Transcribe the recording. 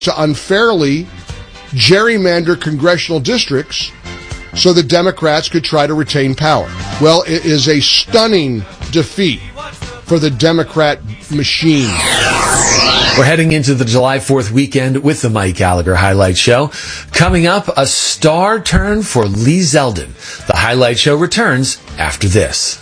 to unfairly gerrymander congressional districts so the Democrats could try to retain power. Well, it is a stunning defeat for the Democrat machine. We're heading into the July 4th weekend with the Mike Gallagher Highlight Show. Coming up, a star turn for Lee Zeldin. The Highlight Show returns after this.